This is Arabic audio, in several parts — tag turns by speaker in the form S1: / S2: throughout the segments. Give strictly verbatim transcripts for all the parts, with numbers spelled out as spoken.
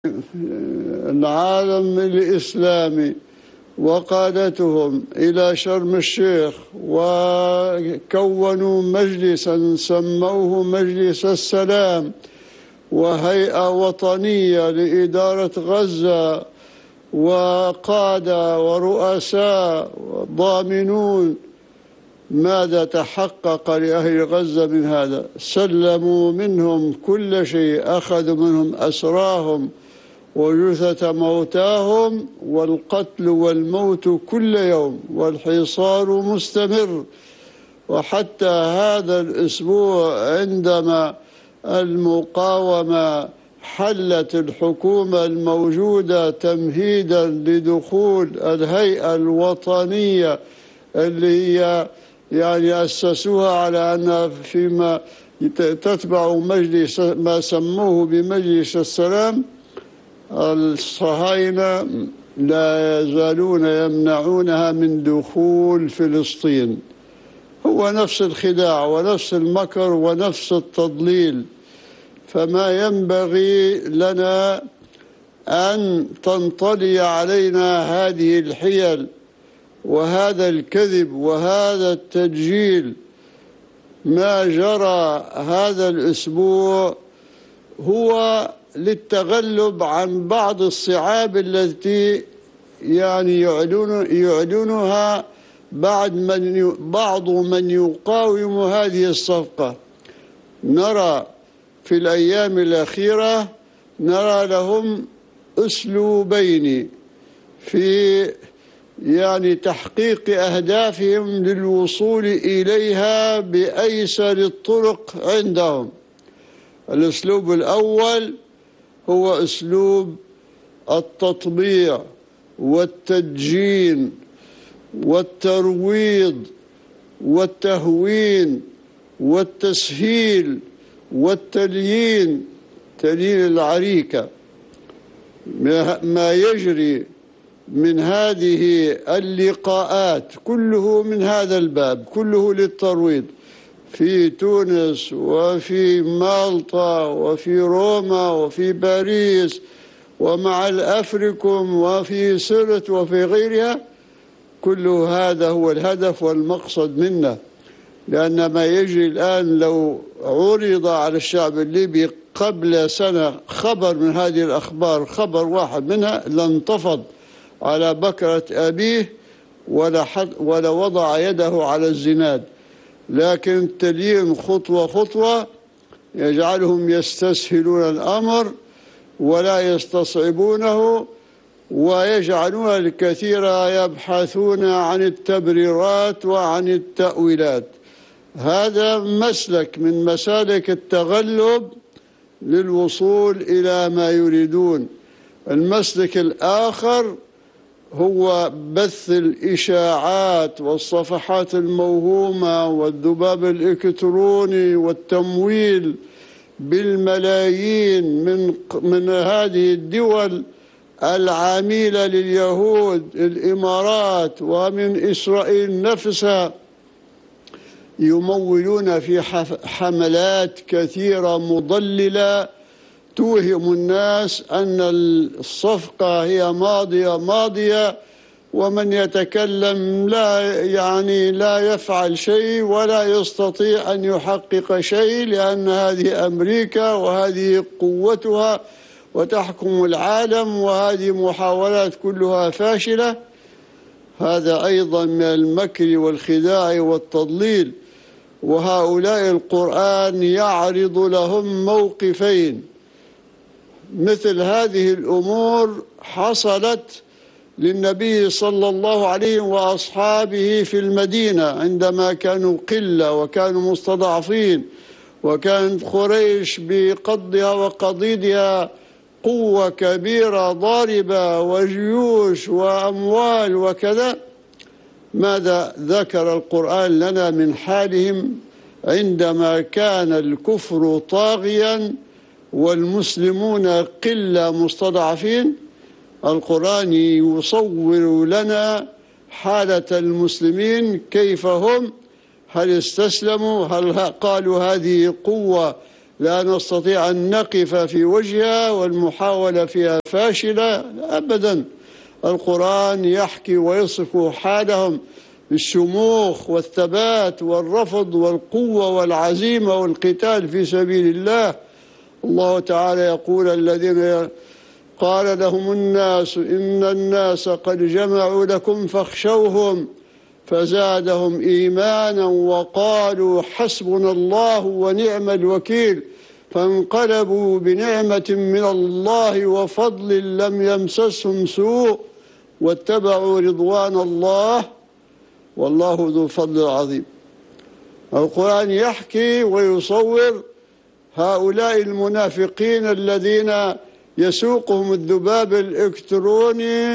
S1: العالم الإسلامي وقادتهم إلى شرم الشيخ، وكونوا مجلسا سموه مجلس السلام، وهيئة وطنية لإدارة غزة، وقادة ورؤساء ضامنون. ماذا تحقق لأهل غزة من هذا؟ سلموا منهم كل شيء، أخذوا منهم أسراهم وجثة موتاهم، والقتل والموت كل يوم، والحصار مستمر. وحتى هذا الأسبوع عندما المقاومة حلت الحكومة الموجودة تمهيدا لدخول الهيئة الوطنية اللي هي يعني أسسوها على أنها فيما تتبع مجلس ما سموه بمجلس السلام، الصهاينة لا يزالون يمنعونها من دخول فلسطين. هو نفس الخداع ونفس المكر ونفس التضليل. فما ينبغي لنا أن تنطلي علينا هذه الحيل وهذا الكذب وهذا التدجيل. ما جرى هذا الأسبوع هو للتغلب عن بعض الصعاب التي يعني يعلن يعلنها بعد من بعض من يقاوم هذه الصفقة. نرى في الأيام الأخيرة نرى لهم أسلوبين في يعني تحقيق أهدافهم للوصول إليها بأيسر الطرق عندهم. الأسلوب الأول هو أسلوب التطبيع والتدجين والترويض والتهوين والتسهيل والتليين، تليين العريكة. ما يجري من هذه اللقاءات كله من هذا الباب، كله للترويض، في تونس وفي مالطا وفي روما وفي باريس ومع الأفريكوم وفي سرت وفي غيرها. كل هذا هو الهدف والمقصد منا، لأن ما يجري الآن لو عرض على الشعب الليبي قبل سنة خبر من هذه الأخبار، خبر واحد منها، لانتفض على بكرة أبيه ولا, ولا وضع يده على الزناد. لكن التليين خطوة خطوة يجعلهم يستسهلون الأمر ولا يستصعبونه، ويجعلون الكثير يبحثون عن التبريرات وعن التأويلات. هذا مسلك من مسالك التغلب للوصول إلى ما يريدون. المسلك الآخر هو بث الإشاعات والصفحات الموهومة والذباب الإلكتروني والتمويل بالملايين من من هذه الدول العميلة لليهود، الإمارات ومن إسرائيل نفسها، يمولون في حملات كثيرة مضللة توهم الناس أن الصفقة هي ماضية ماضية، ومن يتكلم لا يعني لا يفعل شيء ولا يستطيع أن يحقق شيء، لأن هذه أمريكا وهذه قوتها وتحكم العالم، وهذه محاولات كلها فاشلة. هذا أيضا من المكر والخداع والتضليل. وهؤلاء القرآن يعرض لهم موقفين. مثل هذه الأمور حصلت للنبي صلى الله عليه وأصحابه في المدينة عندما كانوا قلة وكانوا مستضعفين، وكانت قريش بقضها وقضيدها قوة كبيرة ضاربة وجيوش وأموال وكذا. ماذا ذكر القرآن لنا من حالهم عندما كان الكفر طاغيا والمسلمون قلة مستضعفين؟ القرآن يصور لنا حالة المسلمين كيف هم، هل استسلموا، هل قالوا هذه قوة لا نستطيع أن نقف في وجهها والمحاولة فيها فاشلة أبدا. القرآن يحكي ويصف حالهم بالشموخ والثبات والرفض والقوة والعزيمة والقتال في سبيل الله. الله تعالى يقول: الذين قال لهم الناس إن الناس قد جمعوا لكم فاخشوهم فزادهم إيمانا وقالوا حسبنا الله ونعم الوكيل فانقلبوا بنعمة من الله وفضل لم يمسسهم سوء واتبعوا رضوان الله والله ذو الفضل العظيم. القرآن يحكي ويصور هؤلاء المنافقين الذين يسوقهم الذباب الإلكتروني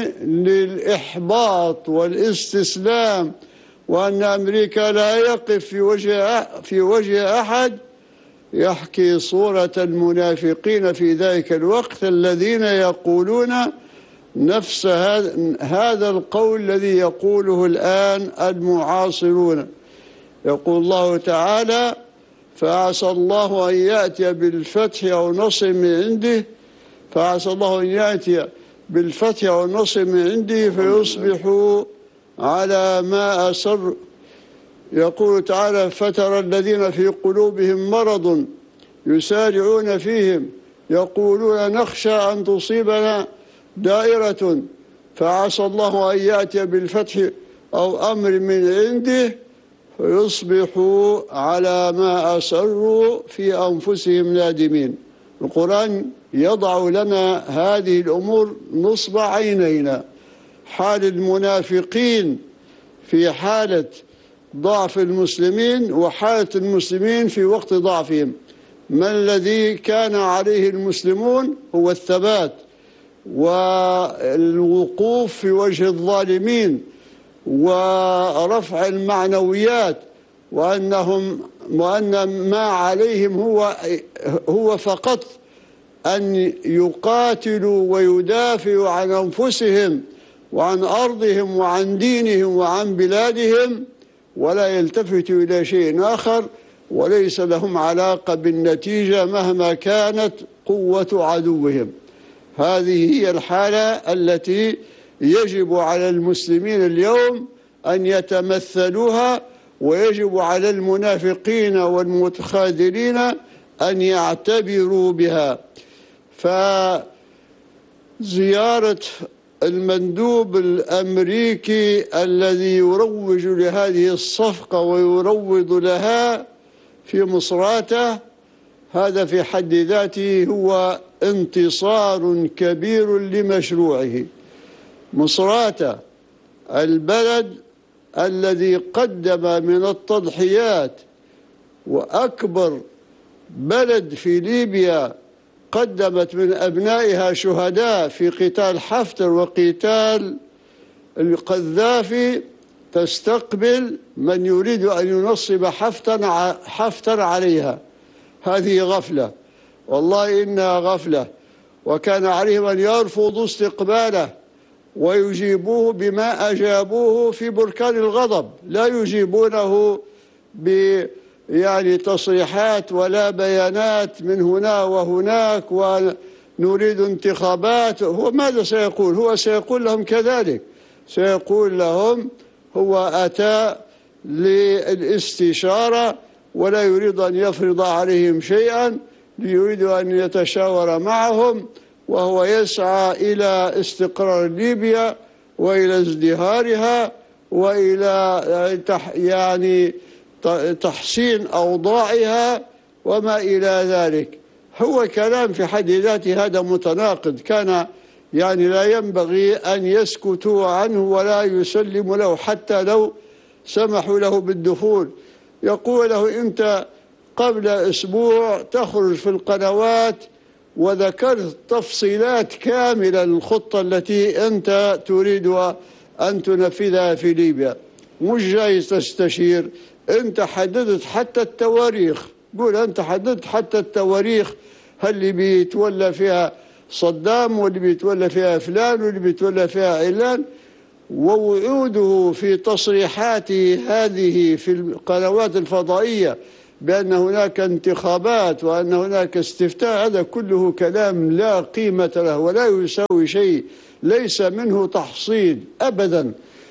S1: للإحباط والاستسلام، وأن أمريكا لا يقف في وجه في وجه أحد. يحكي صورة المنافقين في ذلك الوقت الذين يقولون نفس هذا القول الذي يقوله الآن المعاصرون. يقول الله تعالى: فعسى الله أن يأتي بالفتح أو نصر من عنده فعسى الله أن يأتي بالفتح أو النصر من عنده فيصبحوا على ما أسر. يقول تعالى: فترى الذين في قلوبهم مرض يسارعون فيهم يقولون نخشى أن تصيبنا دائرة فعسى الله أن يأتي بالفتح أو أمر من عنده فيصبحوا على ما أسروا في أنفسهم نادمين. القرآن يضع لنا هذه الأمور نصب عينينا، حال المنافقين في حالة ضعف المسلمين وحالة المسلمين في وقت ضعفهم. ما الذي كان عليه المسلمون هو الثبات والوقوف في وجه الظالمين ورفع المعنويات، وأنهم وأن ما عليهم هو هو فقط أن يقاتلوا ويدافعوا عن أنفسهم وعن أرضهم وعن دينهم وعن بلادهم، ولا يلتفتوا إلى شيء آخر، وليس لهم علاقة بالنتيجة مهما كانت قوة عدوهم. هذه هي الحالة التي يجب على المسلمين اليوم أن يتمثلوها، ويجب على المنافقين والمتخاذلين أن يعتبروا بها. فزيارة المندوب الأمريكي الذي يروج لهذه الصفقة ويروض لها في مصراتة، هذا في حد ذاته هو انتصار كبير لمشروعه. مصراتة البلد الذي قدم من التضحيات، وأكبر بلد في ليبيا قدمت من أبنائها شهداء في قتال حفتر وقتال القذافي، تستقبل من يريد أن ينصب حفتر عليها. هذه غفلة، والله إنها غفلة، وكان عليهم أن يرفضوا استقباله ويجيبوه بما أجابوه في بركان الغضب. لا يجيبونه ب يعني تصريحات ولا بيانات من هنا وهناك ونريد انتخابات. هو ماذا سيقول؟ هو سيقول لهم كذلك، سيقول لهم هو أتى للاستشارة ولا يريد أن يفرض عليهم شيئا، يريد أن يتشاور معهم، وهو يسعى إلى استقرار ليبيا وإلى ازدهارها وإلى يعني تحسين أوضاعها وما إلى ذلك. هو كلام في حد ذاته هذا متناقض، كان يعني لا ينبغي أن يسكتوا عنه ولا يسلموا له حتى لو سمحوا له بالدخول. يقول له: أنت قبل أسبوع تخرج في القنوات وذكرت تفصيلات كاملة للخطة التي أنت تريد أن تنفذها في ليبيا، مش جاي تستشير. أنت حددت حتى التواريخ، قول أنت حددت حتى التواريخ، هل اللي بيتولى فيها صدام واللي بيتولى فيها فلان واللي بيتولى فيها علان. ووعوده في تصريحاته هذه في القنوات الفضائية بأن هناك انتخابات وأن هناك استفتاء، هذا كله كلام لا قيمة له ولا يساوي شيء، ليس منه تحصيل أبدا.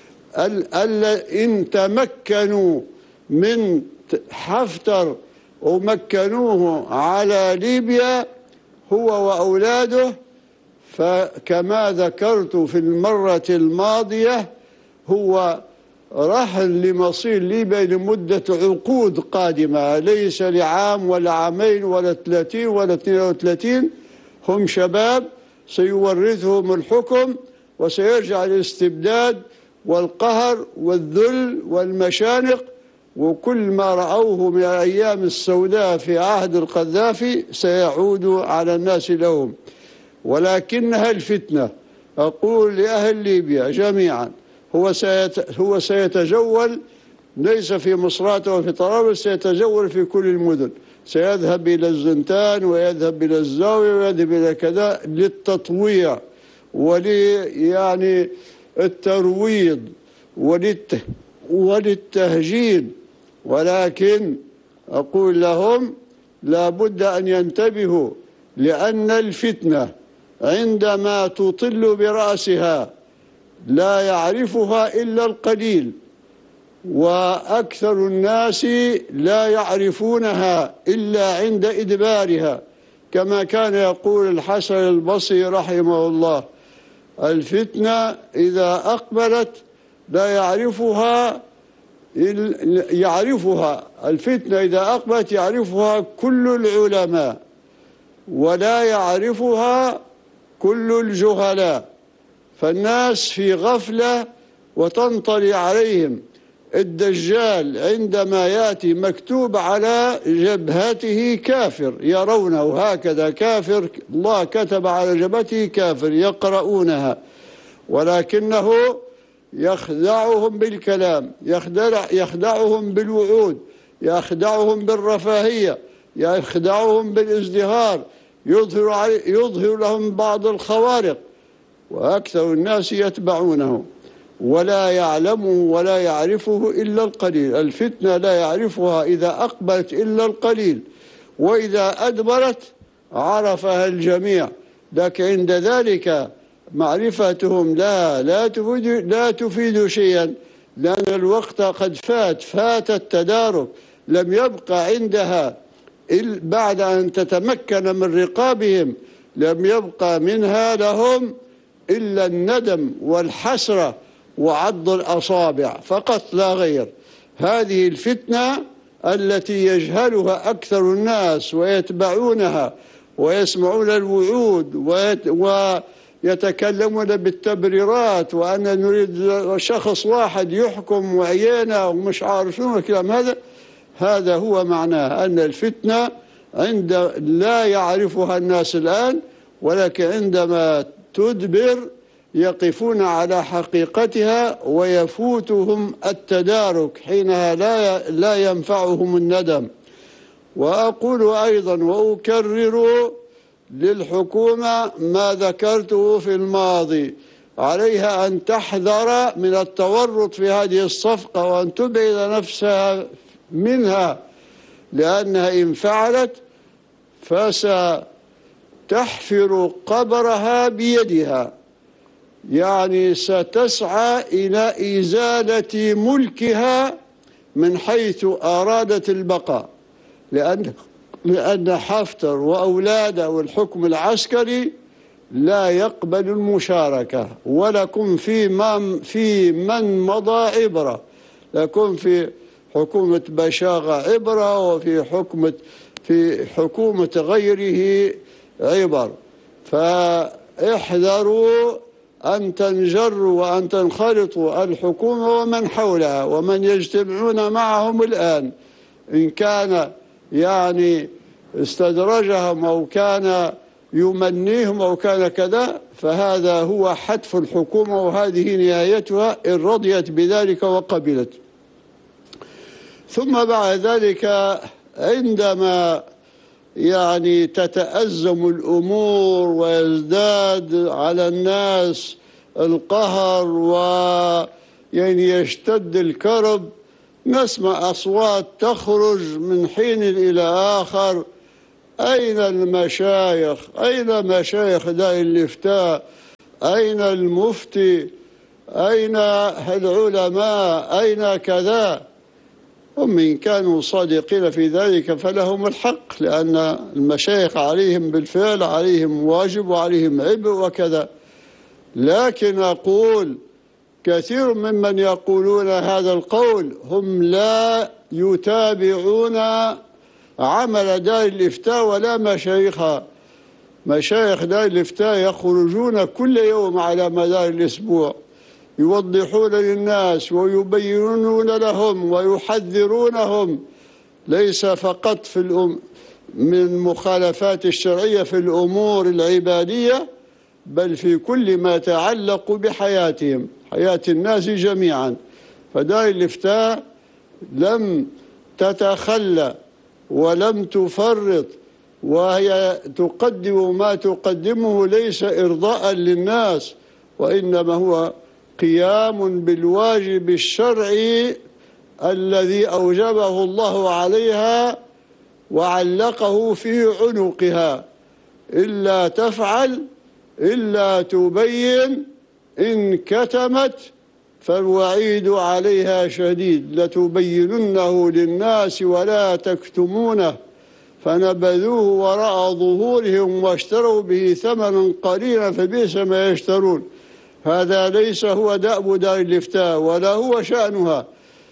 S1: إن تمكنوا من حفتر ومكنوه على ليبيا هو وأولاده، فكما ذكرت في المرة الماضية هو رحل لمصير ليبيا لمدة عقود قادمة، ليس لعام ولا عامين ولا ثلاثين ولا اثنين وثلاثين. هم شباب سيورثهم الحكم وسيرجع الاستبداد والقهر والذل والمشانق، وكل ما رأوه من الأيام السوداء في عهد القذافي سيعود على الناس لهم. ولكنها الفتنة. أقول لأهل ليبيا جميعا، هو هو سيتجول ليس في مصراتة وفي طرابلس، سيتجول في كل المدن، سيذهب إلى الزنتان ويذهب إلى الزاوية ويذهب إلى كذا للتطويع ولي يعني الترويض وللت وللتهجين. ولكن أقول لهم لا بد أن ينتبهوا، لأن الفتنة عندما تطل برأسها لا يعرفها إلا القليل، وأكثر الناس لا يعرفونها إلا عند إدبارها، كما كان يقول الحسن البصري رحمه الله: الفتنة إذا أقبلت لا يعرفها يعرفها الفتنة إذا أقبلت يعرفها كل العلماء ولا يعرفها كل الجهلاء. فالناس في غفلة وتنطلي عليهم الدجال عندما يأتي مكتوب على جبهته كافر، يرونه هكذا كافر، الله كتب على جبهته كافر، يقرؤونها، ولكنه يخدعهم بالكلام، يخدع يخدعهم بالوعود، يخدعهم بالرفاهية، يخدعهم بالازدهار، يظهر يظهر لهم بعض الخوارق، وأكثر الناس يتبعونه ولا يعلمه ولا يعرفه إلا القليل. الفتنة لا يعرفها إذا أقبلت إلا القليل، وإذا أدبرت عرفها الجميع، لكن عند ذلك معرفتهم لا لا تفيد لا تفيد شيئا، لأن الوقت قد فات فات التدارك، لم يبقى عندها بعد أن تتمكن من رقابهم لم يبقى منها لهم إلا الندم والحسرة وعض الأصابع فقط لا غير. هذه الفتنة التي يجهلها أكثر الناس ويتبعونها ويسمعون الوعود ويتكلمون بالتبريرات، وأن نريد شخص واحد يحكم وعينا ومش عارفون الكلام هذا. هذا هو معناه أن الفتنة عند لا يعرفها الناس الآن، ولكن عندما تدبر يقفون على حقيقتها ويفوتهم التدارك، حينها لا لا ينفعهم الندم. وأقول أيضا وأكرر للحكومة ما ذكرته في الماضي، عليها أن تحذر من التورط في هذه الصفقة وأن تبعد نفسها منها، لأنها إن فعلت فستحفر قبرها بيدها، يعني ستسعى إلى إزالة ملكها من حيث أرادت البقاء، لأن لأن حفتر وأولاده والحكم العسكري لا يقبل المشاركة. ولكم في من في من مضى عبرة، لكم في حكومة بشاغة عبرة، وفي حكومة في حكومة غيره عبر. فاحذروا أن تنجروا وأن تنخرطوا الحكومة ومن حولها ومن يجتمعون معهم الآن، إن كان يعني استدرجهم أو كان يمنيهم أو كان كذا، فهذا هو حتف الحكومة، وهذه نهايتها إن رضيت بذلك وقبلت. ثم بعد ذلك عندما يعني تتأزم الأمور ويزداد على الناس القهر ويعني يشتد الكرب، نسمع أصوات تخرج من حين إلى آخر. أين المشايخ؟ أين مشايخ دار الإفتاء؟ أين المفتي؟ أين العلماء؟ أين كذا؟ هم إن كانوا صادقين في ذلك فلهم الحق، لأن المشايخ عليهم بالفعل، عليهم واجب وعليهم عبء وكذا. لكن أقول كثير ممن يقولون هذا القول هم لا يتابعون عمل دار الإفتاء ولا مشايخها. مشايخ دار الإفتاء يخرجون كل يوم على مدار الأسبوع، يوضحون للناس ويبينون لهم ويحذرونهم، ليس فقط في الأم من المخالفات الشرعية في الأمور العبادية، بل في كل ما يتعلق بحياتهم، حياة الناس جميعا. فدار الإفتاء لم تتخلى ولم تفرط، وهي تقدم ما تقدمه ليس إرضاء للناس، وإنما هو قيام بالواجب الشرعي الذي أوجبه الله عليها وعلقه في عنقها. إلا تفعل إلا تبين إن كتمت فالوعيد عليها شديد، لتبيننه للناس ولا تكتمونه فنبذوه وراء ظهورهم واشتروا به ثمنا قليلا فبئس ما يشترون. هذا ليس هو دأب دار الإفتاء ولا هو شأنها.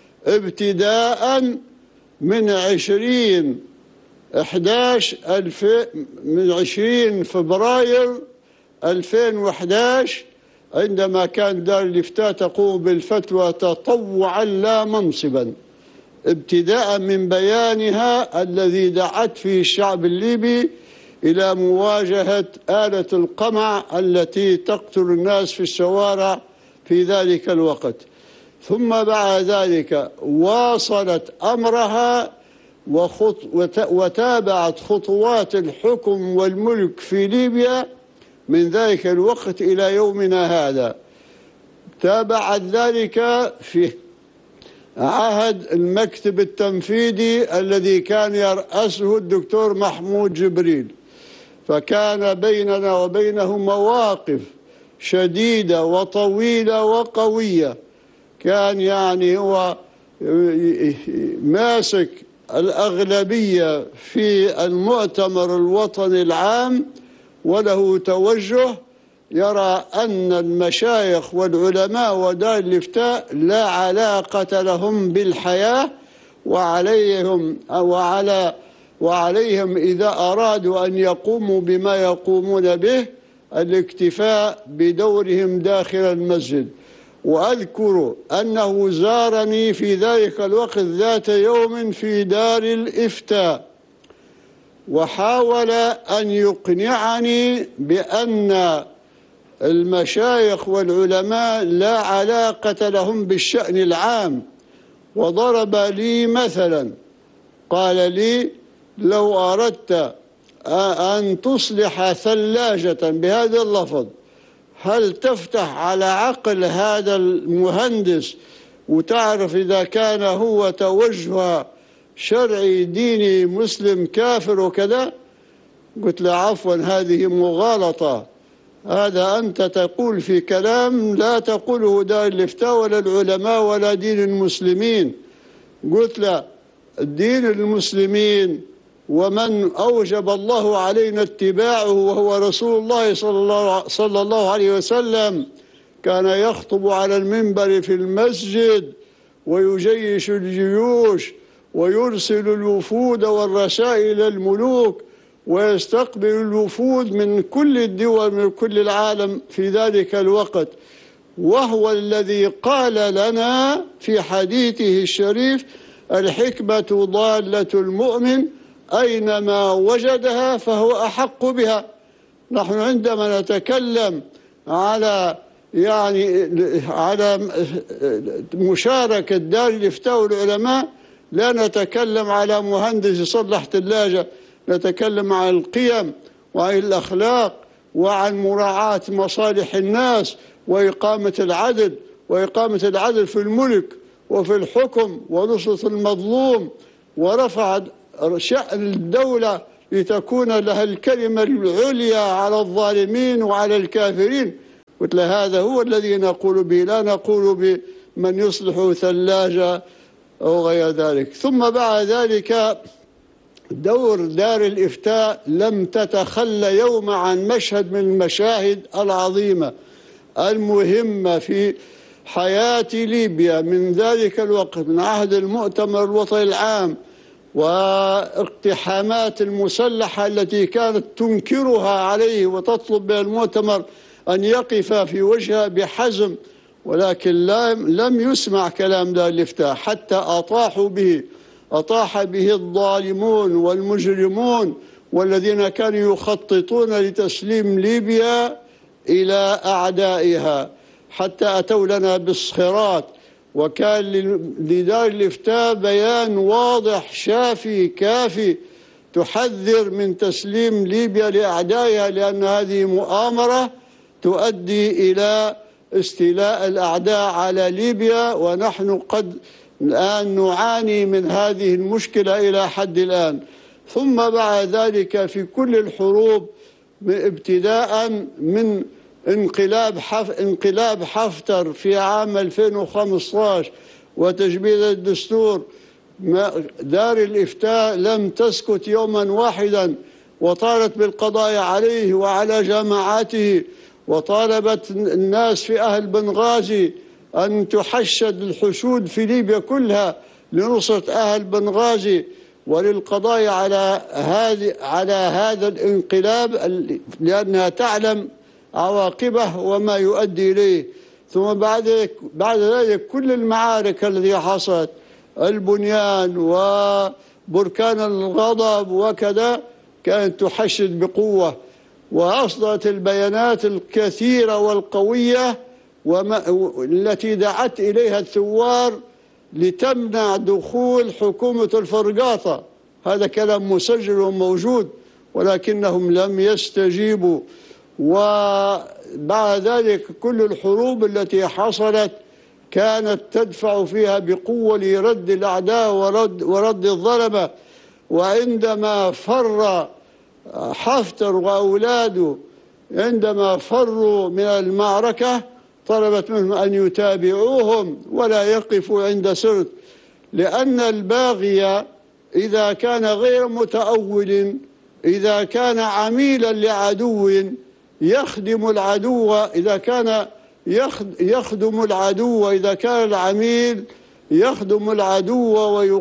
S1: ابتداء من عشرين إحداش ألف من عشرين فبراير ألفين وإحدى عشر، عندما كان دار الإفتاء تقوم بالفتوى تطوعا لا منصبا، ابتداء من بيانها الذي دعت فيه الشعب الليبي إلى مواجهة آلة القمع التي تقتل الناس في الشوارع في ذلك الوقت. ثم بعد ذلك واصلت أمرها وخط وتابعت خطوات الحكم والملك في ليبيا من ذلك الوقت إلى يومنا هذا. تابعت ذلك في عهد المكتب التنفيذي الذي كان يرأسه الدكتور محمود جبريل، فكان بيننا وبينه مواقف شديدة وطويلة وقوية. كان يعني هو ماسك الأغلبية في المؤتمر الوطني العام، وله توجه يرى أن المشايخ والعلماء ودار الإفتاء لا علاقة لهم بالحياة، وعليهم وعلى وعليهم إذا أرادوا أن يقوموا بما يقومون به الاكتفاء بدورهم داخل المسجد. وأذكر أنه زارني في ذلك الوقت ذات يوم في دار الإفتاء، وحاول أن يقنعني بأن المشايخ والعلماء لا علاقة لهم بالشأن العام، وضرب لي مثلا، قال لي: لو أردت أن تصلح ثلاجة بهذا اللفظ، هل تفتح على عقل هذا المهندس وتعرف إذا كان هو توجه شرعي ديني مسلم كافر وكذا؟ قلت له: عفوا، هذه مغالطة، هذا أنت تقول في كلام لا تقوله دار الإفتاء ولا العلماء ولا دين المسلمين. قلت له: الدين المسلمين ومن أوجب الله علينا اتباعه وهو رسول الله صلى الله, صلى الله عليه وسلم، كان يخطب على المنبر في المسجد ويجيش الجيوش ويرسل الوفود والرسائل الملوك ويستقبل الوفود من كل الدول من كل العالم في ذلك الوقت، وهو الذي قال لنا في حديثه الشريف: الحكمة ضالة المؤمن أينما وجدها فهو أحق بها. نحن عندما نتكلم على يعني على مشاركة دار الإفتاء والعلماء لا نتكلم على مهندس يصلح ثلاجة، نتكلم عن القيم وعن الأخلاق وعن مراعاة مصالح الناس وإقامة العدل وإقامة العدل في الملك وفي الحكم ونصرة المظلوم، ورفع شأن الدولة لتكون لها الكلمة العليا على الظالمين وعلى الكافرين. مثل هذا هو الذي نقول به، لا نقول بمن يصلح ثلاجة أو غير ذلك. ثم بعد ذلك دور دار الإفتاء لم تتخلى يوم عن مشهد من المشاهد العظيمة المهمة في حياة ليبيا من ذلك الوقت، من عهد المؤتمر الوطني العام واقتحامات المسلحة التي كانت تنكرها عليه وتطلب من المؤتمر أن يقف في وجهها بحزم، ولكن لم يسمع كلام دار الإفتاء حتى أطاحوا به، أطاح به الظالمون والمجرمون والذين كانوا يخططون لتسليم ليبيا إلى أعدائها، حتى أتوا لنا بالصخرات. وكان لدار الإفتاء بيان واضح شافي كافي تحذر من تسليم ليبيا لأعدائها، لأن هذه مؤامرة تؤدي إلى استيلاء الأعداء على ليبيا، ونحن قد الآن نعاني من هذه المشكلة إلى حد الآن. ثم بعد ذلك في كل الحروب ابتداء من انقلاب حف... انقلاب حفتر في عام ألفين وخمسة عشر وتجميد الدستور، دار الإفتاء لم تسكت يوما واحدا، وطالت بالقضاء عليه وعلى جماعاته، وطالبت الناس في أهل بنغازي أن تحشد الحشود في ليبيا كلها لنصرة أهل بنغازي وللقضاء على هذه على هذا الانقلاب، لأنها تعلم عواقبه وما يؤدي إليه. ثم بعد بعد ذلك كل المعارك التي حصلت، البنيان وبركان الغضب وكذا، كانت تحشد بقوة، وأصدرت البيانات الكثيرة والقوية وما التي دعت إليها الثوار لتمنع دخول حكومة الفرقاطة. هذا كلام مسجل وموجود، ولكنهم لم يستجيبوا. وبعد ذلك كل الحروب التي حصلت كانت تدفع فيها بقوة لرد الأعداء ورد, ورد الظلمة. وعندما فر حفتر وأولاده، عندما فروا من المعركة، طلبت منهم أن يتابعوهم ولا يقفوا عند سرت، لأن الباغي إذا كان غير متأول، إذا كان عميلا لعدو يخدم العدو، إذا كان يخدم العدو، إذا كان العميل يخدم العدو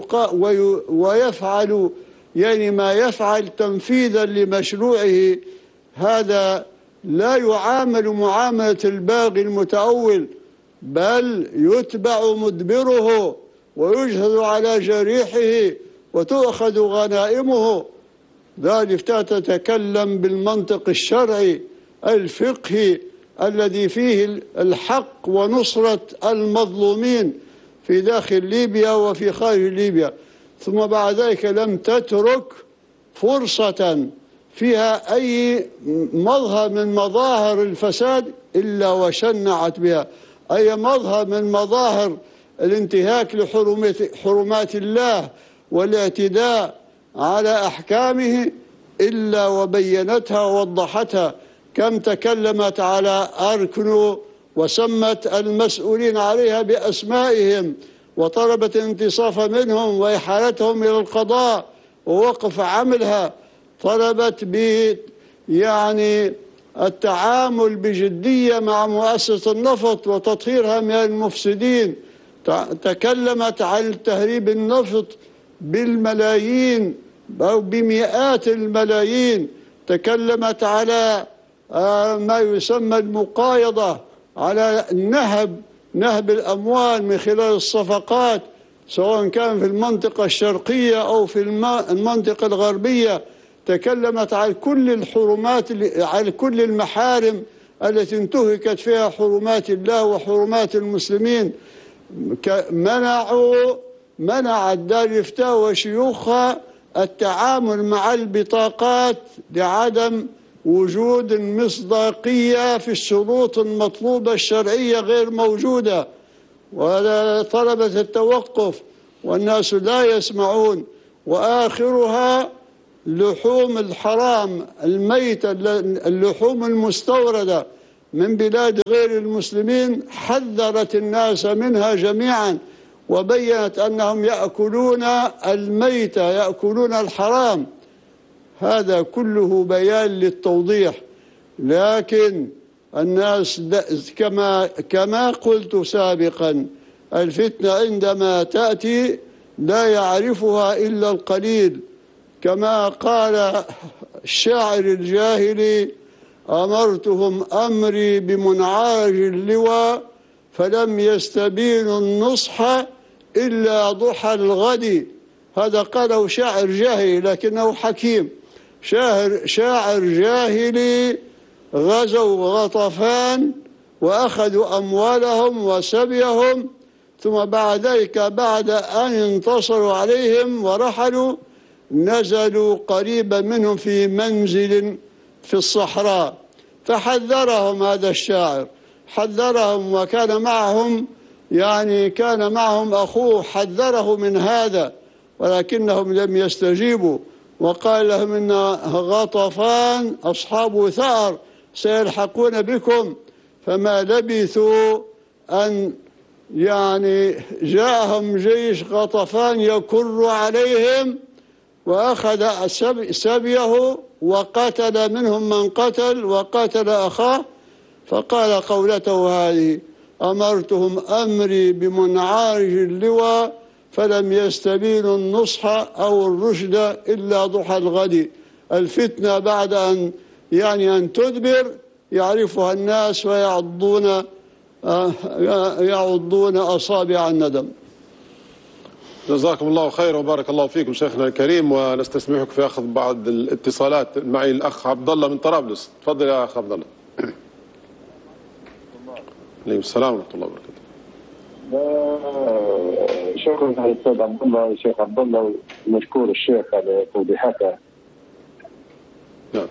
S1: ويفعل يعني ما يفعل تنفيذا لمشروعه، هذا لا يعامل معاملة الباغي المتأول، بل يتبع مدبره ويجهز على جريحه وتؤخذ غنائمه. دار الإفتاء تتكلم بالمنطق الشرعي الفقهي الذي فيه الحق ونصرة المظلومين في داخل ليبيا وفي خارج ليبيا. ثم بعد ذلك لم تترك فرصة فيها أي مظهر من مظاهر الفساد إلا وشنعت بها، أي مظهر من مظاهر الانتهاك لحرمات الله والاعتداء على أحكامه إلا وبينتها ووضحتها. كم تكلمت على أركنو وسمت المسؤولين عليها بأسمائهم، وطلبت الانتصاف منهم وإحالتهم إلى القضاء ووقف عملها. طلبت ب يعني التعامل بجدية مع مؤسسة النفط وتطهيرها من المفسدين. تكلمت عن تهريب النفط بالملايين أو بمئات الملايين. تكلمت على ما يسمى المقايضة، على النهب نهب الأموال من خلال الصفقات، سواء كان في المنطقة الشرقية أو في المنطقة الغربية. تكلمت على كل الحرمات، على كل المحارم التي انتهكت فيها حرمات الله وحرمات المسلمين. منعوا منع دار الإفتاء وشيوخها التعامل مع البطاقات لعدم وجود مصداقية في الشروط المطلوبة الشرعية غير موجودة. وطلبت التوقف والناس لا يسمعون، وآخرها لحوم الحرام الميتة، اللحوم المستوردة من بلاد غير المسلمين، حذرت الناس منها جميعا وبينت أنهم يأكلون الميتة، يأكلون الحرام. هذا كله بيان للتوضيح. لكن الناس كما كما قلت سابقا، الفتنة عندما تأتي لا يعرفها إلا القليل، كما قال الشاعر الجاهلي: أمرتهم أمري بمنعاج اللوى فلم يستبينوا النصح إلا ضحى الغد. هذا قاله شاعر جاهلي لكنه حكيم. شاعر, شاعر جاهلي غزوا غطفان وأخذوا أموالهم وسبيهم، ثم بعد ذلك بعد أن انتصروا عليهم ورحلوا نزلوا قريبا منهم في منزل في الصحراء، فحذرهم هذا الشاعر، حذرهم، وكان معهم يعني كان معهم أخوه حذره من هذا، ولكنهم لم يستجيبوا، وقال لهم إن غطفان أصحاب ثأر سيلحقون بكم. فما لبثوا أن يعني جاءهم جيش غطفان يكر عليهم وأخذ سبيه وقتل منهم من قتل وقتل أخاه، فقال قولته هذه: أمرتهم أمري بمنعاج اللوى فلم يستبينوا النصح أو الرشد إلا ضحى الغد. الفتنة بعد أن يعني أن تدبر يعرفها الناس ويعضون يعضون أصابع الندم.
S2: جزاكم الله خير وبارك الله فيكم شيخنا الكريم، ونستسمحك في أخذ بعض الاتصالات. معي الأخ عبد الله من طرابلس. تفضل يا أخ عبد الله. عليكم السلام ورحمة الله وبركاته.
S3: شكرا على الأستاذ عبد الله، الشيخ عبد الله، ومشكور الشيخ على توضيحاته.
S2: نعم.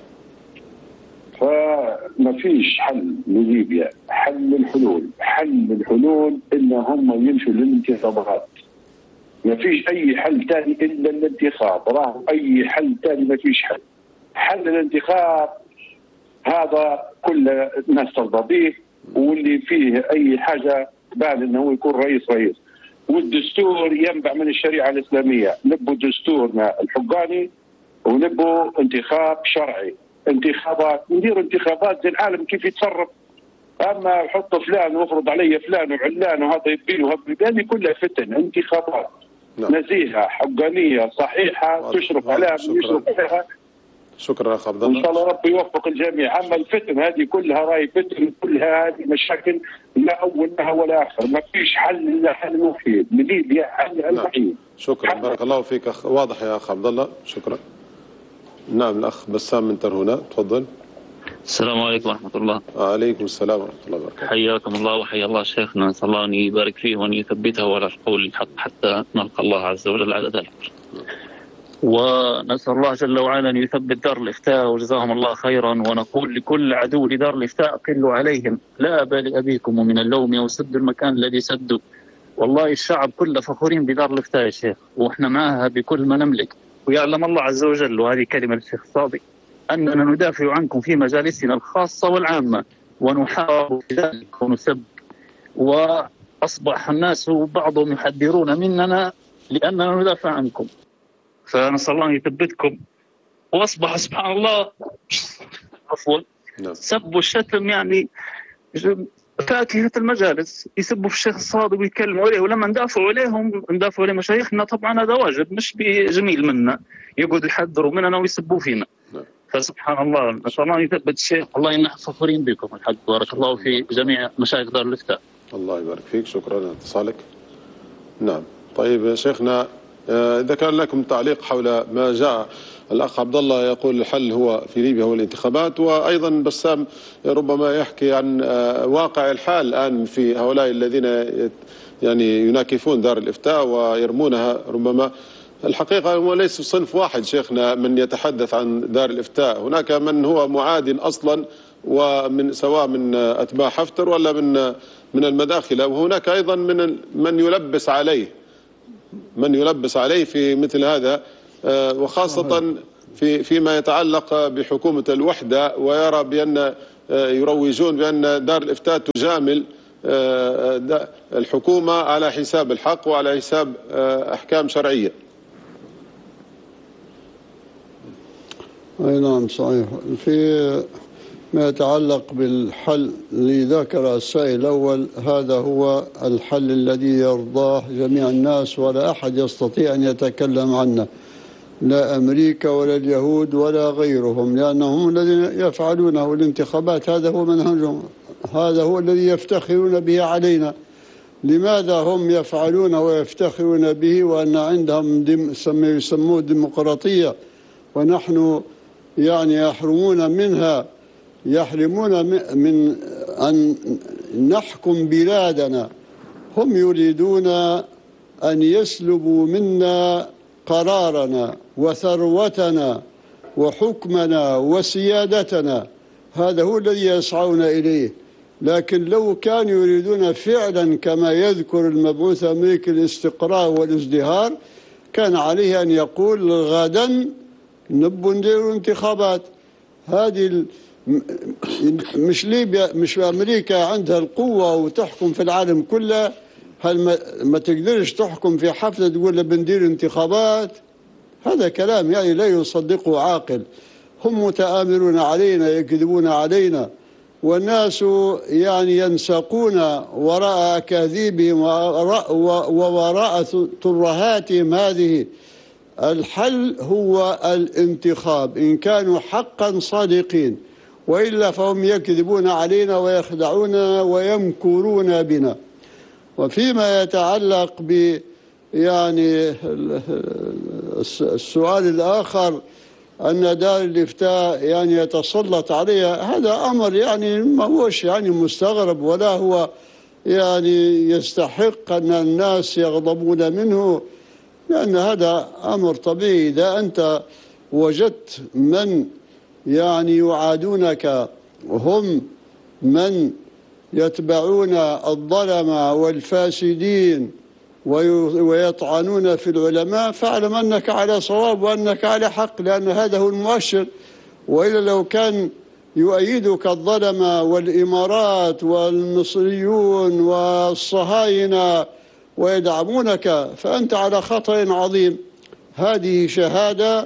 S3: فما فيش حل لليبيا، حل الحلول، حل الحلول إن هم يمشوا للانتخابات. ما فيش أي حل ثاني إلا الانتخاب، راه أي حل ثاني ما فيش حل. حل الانتخاب هذا كل الناس ترضى به، واللي فيه أي حاجة بعد أنه يكون رئيس رئيس. والدستور ينبع من الشريعة الإسلامية، نبوا دستورنا الحقاني ونبوا انتخاب شرعي، انتخابات، ندير انتخابات زي العالم كيف يتصرف. أما يحط فلان ويفرض علي فلان وعلان وهذا يبين وهذا يبين، هذه كلها فتن. انتخابات نعم. نزيهة حقانية صحيحة تشرف عليها يشرف عليها.
S2: شكرا اخ عبد الله،
S3: ان شاء الله ربي يوفق الجميع. اما الفتن هذه كلها راي فتن، كلها هذه مشاكل لا اول لها ولا اخر، ما فيش حل الا حل وحيد لليبيا، حل الوحيد.
S2: شكرا بارك الله فيك أخ. واضح يا اخ عبد الله، شكرا. نعم الاخ بسام من ترهونه، تفضل.
S4: السلام عليكم ورحمة الله.
S2: وعليكم السلام ورحمة الله وبركاته.
S4: حياكم الله وحيا الله شيخنا، نسأل الله أن يبارك فيه وأن يثبته على القول الحق حتى نلقى الله عز وجل على ذلك. ونسأل الله جل وعلا أن يثبت دار الإفتاء وجزاهم الله خيرا. ونقول لكل عدو لدار الإفتاء: قلوا عليهم، لا أبا لأبيكم ومن اللوم وسدوا المكان الذي سدوا. والله الشعب كله فخورين بدار الإفتاء يا شيخ، وإحنا معها بكل ما نملك. ويعلم الله عز وجل، وهذه كلمة الشيخ الصادق، أننا ندافع عنكم في مجالسنا الخاصة والعامة، ونحارب في ذلك ونسب. وأصبح الناس بعضهم يحذرون مننا لأننا ندافع عنكم، فنسأل الله أن يثبتكم. وأصبح سبحان الله عفوا سب والشتم يعني فاكهة المجالس، يسبوا في الشيخ الصادق ويكلموا عليه، ولما ندافعوا عليهم ندافعوا عليه مشايخنا طبعا هذا واجب مش بجميل منا، يقعدوا يحذروا مننا ويسبوا فينا. فسبحان الله نسأل الله أن يثبت الشيخ. الله إننا فخورين بكم الحق، بارك الله في جميع مشايخ دار الإفتاء.
S2: الله يبارك فيك، شكرا على اتصالك. نعم طيب شيخنا، إذا كان لكم تعليق حول ما جاء الأخ عبد الله يقول الحل هو في ليبيا هو الانتخابات، وأيضا بسام ربما يحكي عن واقع الحال الآن في هؤلاء الذين يعني يناكفون دار الإفتاء ويرمونها. ربما الحقيقة هو ليس صنف واحد شيخنا من يتحدث عن دار الإفتاء، هناك من هو معاد أصلا ومن سواء من أتباع حفتر ولا من من المداخلة. وهناك أيضا من من يلبس عليه من يلبس عليه في مثل هذا، وخاصة في فيما يتعلق بحكومة الوحدة، ويرى بأن يروجون بأن دار الإفتاء تجامل الحكومة على حساب الحق وعلى حساب أحكام شرعية.
S1: أي نعم صحيح. في ما يتعلق بالحل اللي ذكر السائل الأول، هذا هو الحل الذي يرضاه جميع الناس ولا أحد يستطيع أن يتكلم عنه، لا أمريكا ولا اليهود ولا غيرهم، لأنهم الذين يفعلونه الانتخابات، هذا هو منهجهم، هذا هو الذي يفتخرون به علينا. لماذا هم يفعلون ويفتخرون به وأن عندهم دم يسموه ديمقراطية ونحن يعني يحرمون منها، يحرمون من أن نحكم بلادنا. هم يريدون أن يسلبوا منا قرارنا وثروتنا وحكمنا وسيادتنا، هذا هو الذي يسعون إليه. لكن لو كانوا يريدون فعلا كما يذكر المبعوث الأمريكي الاستقرار والازدهار، كان عليه أن يقول غدا نبوا نديروا انتخابات. هذه مش ليبيا مش أمريكا عندها القوة وتحكم في العالم كله، هل ما, ما تقدرش تحكم في حفلة تقول بندير انتخابات؟ هذا كلام يعني لا يصدقه عاقل. هم متآمرون علينا، يكذبون علينا، والناس يعني ينساقون وراء أكاذيبهم ووراء ترهاتهم هذه. الحل هو الانتخاب إن كانوا حقا صادقين، وإلا فهم يكذبون علينا ويخدعوننا ويمكرون بنا. وفيما يتعلق ب يعني السؤال الآخر أن دار الإفتاء يعني يتسلط عليها، هذا أمر يعني ما هوش يعني مستغرب ولا هو يعني يستحق أن الناس يغضبون منه، لأن هذا أمر طبيعي. إذا أنت وجدت من يعني يعادونك هم من يتبعون الظلمة والفاسدين ويطعنون في العلماء، فاعلم أنك على صواب وأنك على حق، لأن هذا هو المؤشر. وإلا لو كان يؤيدك الظلمة والإمارات والمصريون والصهاينة ويدعمونك فأنت على خطأ عظيم. هذه شهادة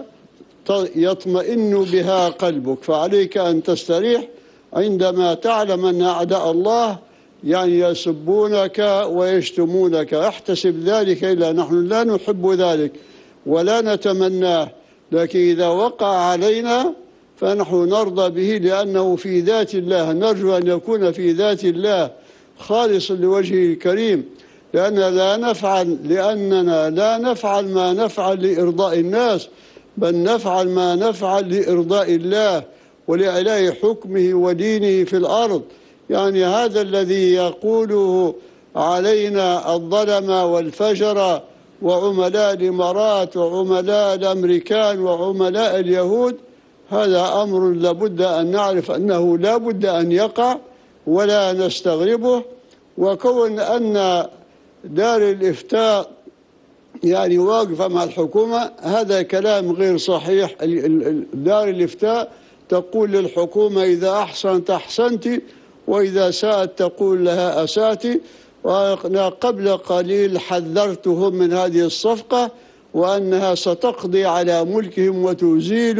S1: يطمئن بها قلبك، فعليك أن تستريح عندما تعلم أن أعداء الله يعني يسبونك ويشتمونك. احتسب ذلك، إلا نحن لا نحب ذلك ولا نتمناه، لكن إذا وقع علينا فنحن نرضى به لأنه في ذات الله، نرجو أن يكون في ذات الله خالصا لوجهه الكريم، لأن لا نفعل لأننا لا نفعل ما نفعل لإرضاء الناس، بل نفعل ما نفعل لإرضاء الله ولإعلاء حكمه ودينه في الأرض. يعني هذا الذي يقوله علينا الظلمة والفجرة وعملاء الإمارات وعملاء الأمريكان وعملاء اليهود، هذا أمر لابد أن نعرف أنه لابد أن يقع ولا نستغربه. وكون أن دار الإفتاء يعني واقفة مع الحكومة، هذا كلام غير صحيح. دار الإفتاء تقول للحكومة إذا أحسنت أحسنت وإذا ساءت تقول لها أساتي. وأنا قبل قليل حذرتهم من هذه الصفقة وأنها ستقضي على ملكهم وتزيل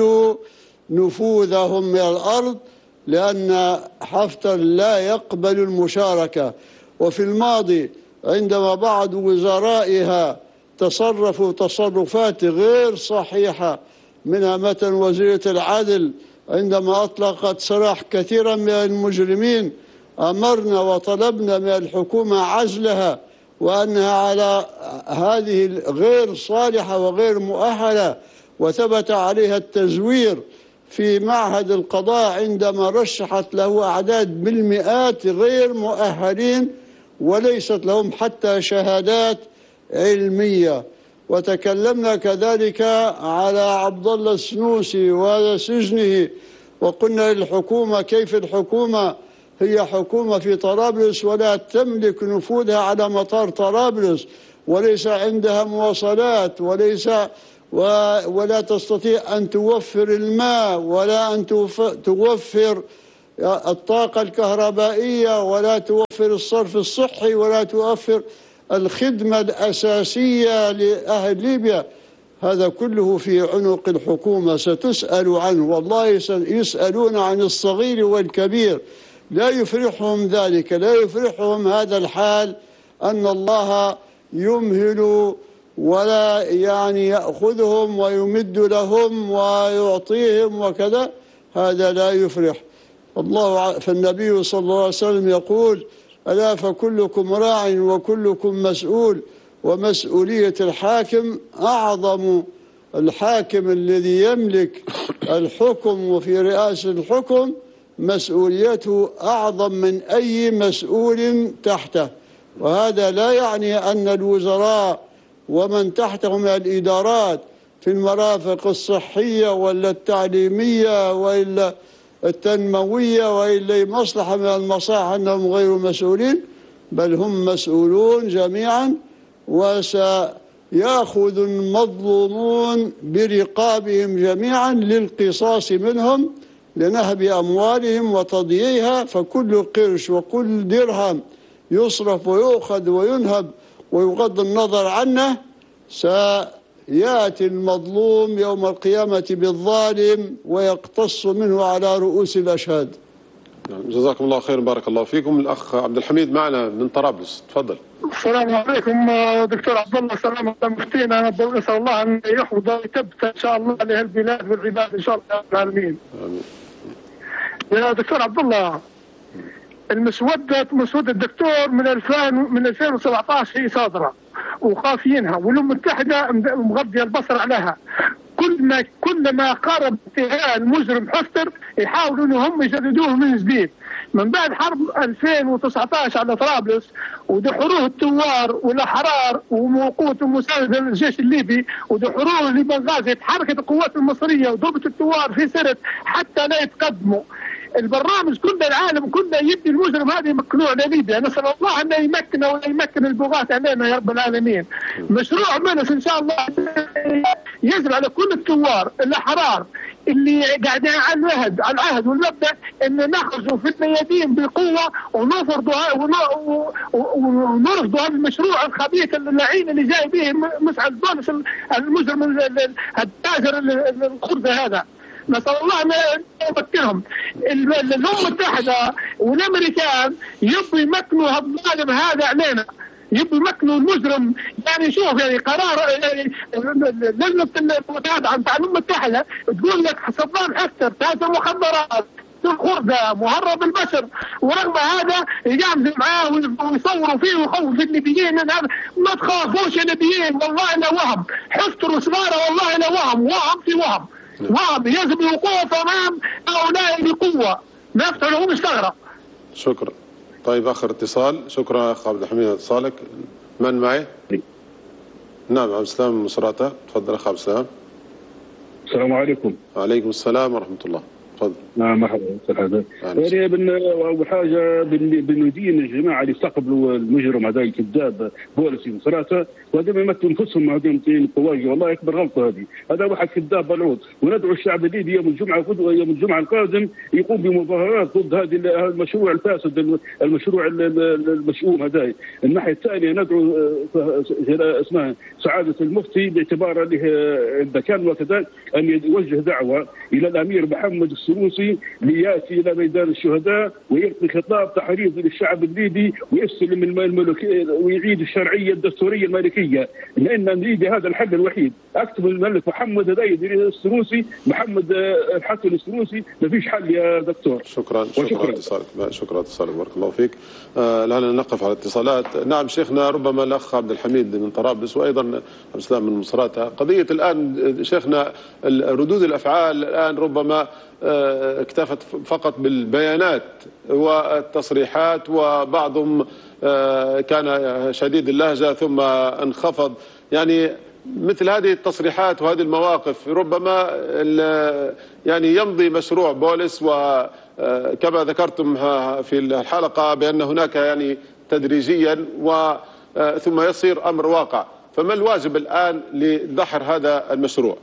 S1: نفوذهم من الأرض، لأن حفتر لا يقبل المشاركة. وفي الماضي عندما بعض وزرائها تصرفوا تصرفات غير صحيحة، منها مثلا وزيرة العدل عندما أطلقت سراح كثيرا من المجرمين، أمرنا وطلبنا من الحكومة عزلها وأنها على هذه غير صالحة وغير مؤهلة، وثبت عليها التزوير في معهد القضاء عندما رشحت له أعداد بالمئات غير مؤهلين وليست لهم حتى شهادات علمية. وتكلمنا كذلك على عبد الله السنوسي وسجنه وقلنا للحكومة كيف الحكومة هي حكومة في طرابلس ولا تملك نفوذها على مطار طرابلس، وليس عندها مواصلات، وليس ولا تستطيع أن توفر الماء، ولا أن توفر الطاقة الكهربائية، ولا توفر الصرف الصحي، ولا توفر الخدمة الأساسية لأهل ليبيا. هذا كله في عنق الحكومة، ستسأل عنه، والله يسألون عن الصغير والكبير. لا يفرحهم ذلك، لا يفرحهم هذا الحال، أن الله يمهل ولا يعني يأخذهم ويمد لهم ويعطيهم وكذا، هذا لا يفرح الله. فالنبي صلى الله عليه وسلم يقول: ألا فكلكم راع وكلكم مسؤول، ومسؤولية الحاكم أعظم. الحاكم الذي يملك الحكم وفي رئاسة الحكم مسؤوليته أعظم من أي مسؤول تحته. وهذا لا يعني أن الوزراء ومن تحتهم من الإدارات في المرافق الصحية ولا التعليمية وإلا التنموية وإلا مصلحة من المصالح أنهم غير مسؤولين، بل هم مسؤولون جميعا، وسيأخذ المظلومون برقابهم جميعا للقصاص منهم لنهب أموالهم وتضييعها. فكل قرش وكل درهم يصرف ويؤخذ وينهب ويغض النظر عنه، سيأتي المظلوم يوم القيامة بالظالم ويقتص منه على رؤوس الأشهاد.
S2: جزاكم الله خير، بارك الله فيكم. الأخ عبد الحميد معنا من طرابلس، تفضل.
S5: السلام عليكم دكتور عبد الله. سلام على مفتينا، نسأل الله أن يحفظ ويثبت إن شاء الله لهالبلاد والعباد إن شاء الله رب العالمين. آمين. يا دكتور عبد الله، المسودة مسودة الدكتور من ألفين من ألفين وسبعة عشر هي صادرة وخافينها، والأمم المتحدة مغطية البصر عليها. كل ما كل ما قارب انتهاء المجرم حفتر يحاولوا انهم يجددوه من جديد. من بعد حرب ألفين وتسعة عشر على طرابلس ودحروه الثوار والاحرار وقوه المساعده للجيش الليبي، ودحروه لبنغازي، تحركت القوات المصريه وضربت الثوار في سرت حتى لا يتقدموا. البرنامج كل العالم كله يدي المجرم هذا يمكنوه على ليبيا. نسال الله انه يمكنه ولا يمكن البغاة علينا يا رب العالمين. مشروع منس ان شاء الله يجب على كل الثوار الاحرار اللي قاعدين على العهد على العهد والمبدا ان نخرجوا في الميادين بقوه ونفرضوا ونرفضوا هذا المشروع الخبيث اللعين اللي جاي به مسعد بونس المجرم التاجر الخرده هذا. نسأل الله أن يمكنهم. الأمم المتحدة والأمريكان يبوا يمكنوا الظالم هذا علينا، يبوا يمكنوا المجرم. يعني شوف، يعني قرار يعني لجنة المتابعة بتاع الأمم المتحدة تقول لك صدام حفتر تاجر مخدرات خردة مهرب البشر، ورغم هذا يجاملوا معاه ويصوروا فيه ويخوفوا الليبيين. ما تخافوش يا ليبيين، والله لا وهم. حفتر وصغاره والله لا وهم، وهم في وهم. وهم يجب الوقوف امام هؤلاء بقوه، ما يفتحوا مش ثغره.
S2: شكرا. طيب اخر اتصال. شكرا اخ عبد الحميد اتصالك. من معي؟ نعم عبد السلام من مصراتة، تفضل اخ عبد السلام.
S6: السلام عليكم.
S2: وعليكم السلام ورحمه الله. تفضل.
S6: نعم مرحبا استاذ. يعني اول حاجه بندين الجماعه اللي استقبلوا المجرم هذا الكذاب بوليسي مصراتة، وهذا يمثلوا انفسهم هذول الطواجي، والله اكبر غلطه هذه. هذا واحد كذاب بلعوض، وندعو الشعب الليبي يوم الجمعه يوم الجمعه القادم يقوم بمظاهرات ضد هذا المشروع الفاسد، المشروع المشؤوم هذا. الناحيه الثانيه ندعو اسمها سعاده المفتي باعتباره له المكان وكذا ان يوجه دعوه الى الامير محمد السنوسي لياتي الى ميدان الشهداء ويلقي خطاب تحريض للشعب الليبي ويستلم الملكيه ويعيد الشرعيه الدستوريه الملكيه، لان ليبيا هذا الحل الوحيد. اكتب الملك محمد هدايا السنوسي، محمد الحسن السنوسي، ما فيش حل يا دكتور.
S2: شكرا شكرا اتصالك، شكرا اتصالك، بارك الله فيك. آه الان نقف على الاتصالات. نعم شيخنا، ربما الاخ عبد الحميد من طرابلس وايضا عبد السلام من مصراتة، قضيه الان شيخنا ردود الافعال الان ربما اكتفت فقط بالبيانات والتصريحات، وبعضهم كان شديد اللهجة ثم انخفض. يعني مثل هذه التصريحات وهذه المواقف ربما يعني يمضي مشروع بوليس، وكما ذكرتم في الحلقة بأن هناك يعني تدريجيا وثم يصير أمر واقع، فما الواجب الآن لدحر هذا المشروع؟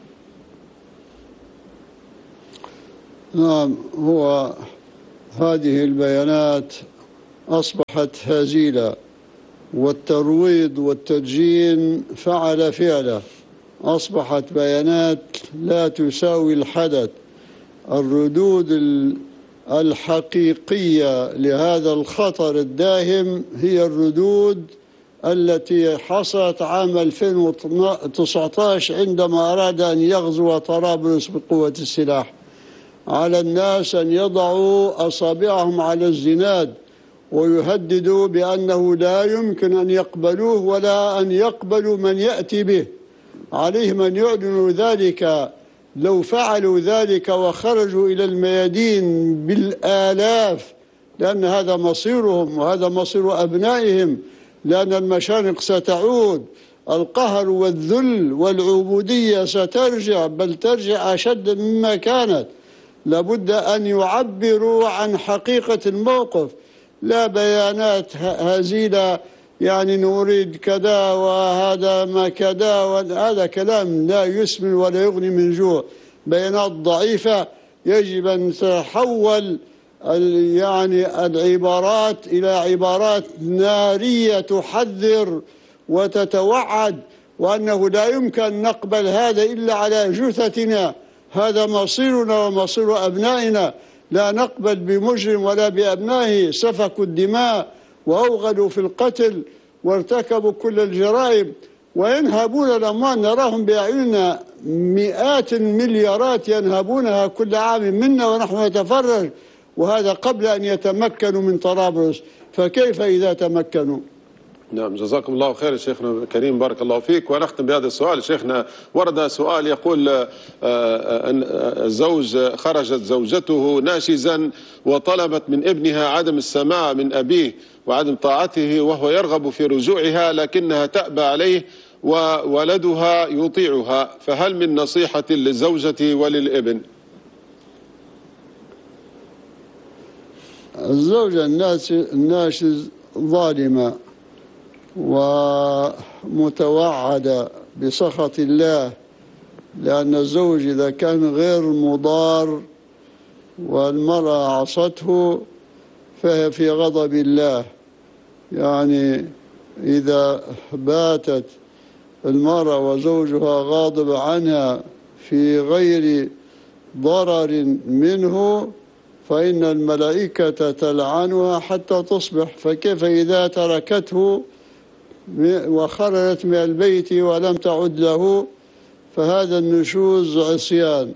S1: نعم، هو هذه البيانات أصبحت هزيلة، والترويض والتدجين فعل فعله، أصبحت بيانات لا تساوي الحدث. الردود الحقيقية لهذا الخطر الداهم هي الردود التي حصلت عام ألفين وتسعة عشر عندما أراد أن يغزو طرابلس بقوة السلاح. على الناس أن يضعوا أصابعهم على الزناد ويهددوا بأنه لا يمكن أن يقبلوه ولا أن يقبلوا من يأتي به. عليهم أن يعلنوا ذلك. لو فعلوا ذلك وخرجوا إلى الميادين بالآلاف، لأن هذا مصيرهم وهذا مصير أبنائهم، لأن المشانق ستعود، القهر والذل والعبودية سترجع، بل ترجع أشد مما كانت. لابد أن يعبروا عن حقيقة الموقف، لا بيانات هزيلة يعني نريد كذا وهذا ما كذا، وهذا كلام لا يسمن ولا يغني من جوع. بيانات ضعيفة يجب أن تحول يعني العبارات إلى عبارات نارية تحذر وتتوعد، وأنه لا يمكن أن نقبل هذا إلا على جثتنا. هذا مصيرنا ومصير أبنائنا، لا نقبل بمجرم ولا بأبنائه سفكوا الدماء وأوغلوا في القتل وارتكبوا كل الجرائم وينهبون الأموال. نراهم بأعيننا مئات المليارات ينهبونها كل عام منا ونحن نتفرج، وهذا قبل أن يتمكنوا من طرابلس، فكيف إذا تمكنوا؟
S2: نعم، جزاكم الله خير شيخنا الكريم، بارك الله فيك. ونختم بهذا السؤال. شيخنا ورد سؤال يقول أن الزوج خرجت زوجته ناشزا وطلبت من ابنها عدم السماع من أبيه وعدم طاعته، وهو يرغب في رجوعها لكنها تأبى عليه وولدها يطيعها، فهل من نصيحة للزوجة وللابن؟
S1: الزوجة الناشز ظالمة ومتوعدة بسخط الله، لأن الزوج إذا كان غير مضار والمرأة عصته فهي في غضب الله. يعني إذا باتت المرأة وزوجها غاضب عنها في غير ضرر منه فإن الملائكة تلعنها حتى تصبح، فكيف إذا تركته وخرجت من البيت ولم تعد له؟ فهذا النشوز عصيان،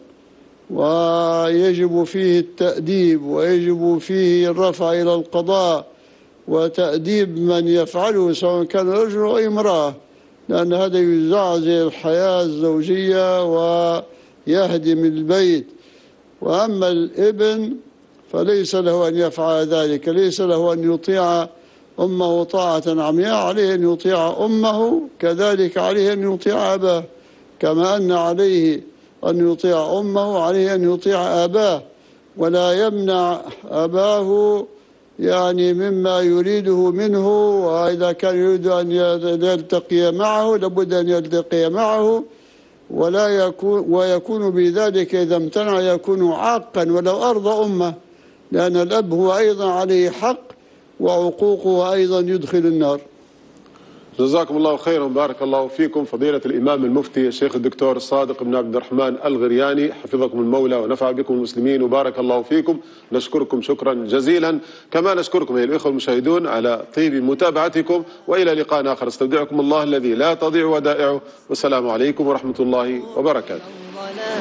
S1: ويجب فيه التأديب ويجب فيه الرفع إلى القضاء وتأديب من يفعله سواء كان رجل أو امرأة، لأن هذا يزعزع الحياة الزوجية ويهدم البيت. وأما الابن فليس له أن يفعل ذلك، ليس له أن يطيع أمه طاعة عمياء، عليه أن يطيع أمه، كذلك عليه أن يطيع أباه، كما أن عليه أن يطيع أمه عليه أن يطيع أباه، ولا يمنع أباه يعني مما يريده منه. وإذا كان يريد أن يلتقي معه لابد أن يلتقي معه، ولا يكون ويكون بذلك إذا امتنع يكون عاقا ولو أرضى أمه، لأن الأب هو أيضا عليه حق وعقوقه أيضا يدخل النار.
S2: جزاكم الله خيرا، بارك الله فيكم فضيلة الإمام المفتي الشيخ الدكتور الصادق بن عبد الرحمن الغرياني، حفظكم المولى ونفع بكم المسلمين وبارك الله فيكم. نشكركم شكرا جزيلا، كما نشكركم أيها الإخوة المشاهدون على طيب متابعتكم، وإلى لقاء آخر استودعكم الله الذي لا تضيع ودائعه، والسلام عليكم ورحمة الله وبركاته.